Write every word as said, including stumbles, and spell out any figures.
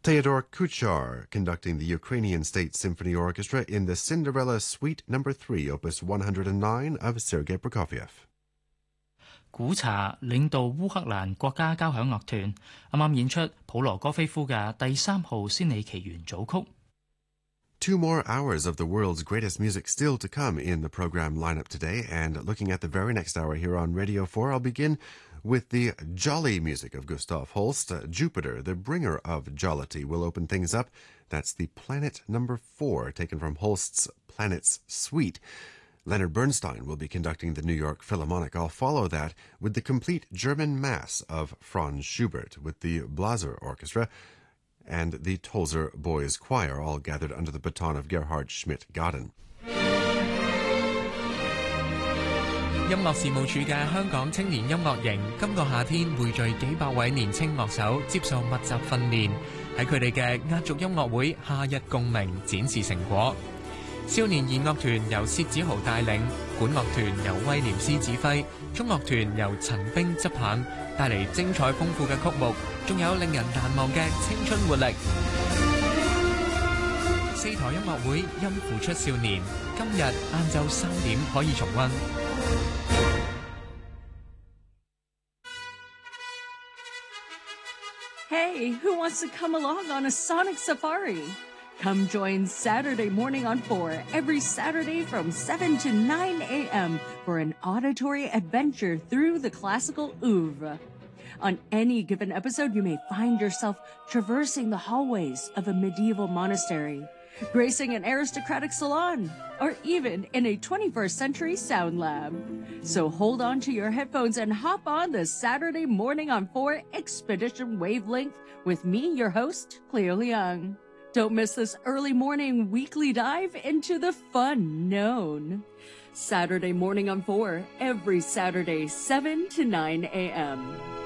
Theodore Kuchar conducting the Ukrainian State Symphony Orchestra in the Cinderella Suite Number three, Opus one hundred nine of Sergei Prokofiev. 古查領導烏克蘭國家交響樂團，啱啱演出普羅戈菲夫嘅第三號仙履奇緣組曲。 Two more hours of the world's greatest music still to come in the program lineup today, and looking at the very next hour here on Radio four, I'll begin with the jolly music of Gustav Holst. Uh, Jupiter, the bringer of jollity, will open things up. That's the Planet Number four, taken from Holst's Planets Suite. Leonard Bernstein will be conducting the New York Philharmonic. I'll follow that with the complete German Mass of Franz Schubert with the Blaser Orchestra and the Tolzer Boys Choir, all gathered under the baton of Gerhard Schmidt-Gaden. 音樂事務處嘅香港青年音樂營今個夏天匯聚幾百位年青樂手接受密集訓練，喺佢哋嘅壓軸音樂會夏日共鳴展示成果。少年兒樂團由薛子豪帶領，管樂團由威廉斯指揮，中樂團由陳冰執棒，帶嚟精彩豐富嘅曲目，仲有令人難忘嘅青春活力。四台音樂會音符出少年，今日晏晝三點可以重溫。 Hey, who wants to come along on a sonic safari? Come join Saturday Morning on four every Saturday from seven to nine a.m. for an auditory adventure through the classical oeuvre. On any given episode, you may find yourself traversing the hallways of a medieval monastery, gracing an aristocratic salon, or even in a twenty-first century sound lab. So hold on to your headphones and hop on the Saturday Morning on four Expedition Wavelength with me, your host, Cleo Leung. Don't miss this early morning weekly dive into the fun known. Saturday Morning on four, every Saturday, seven to nine a.m.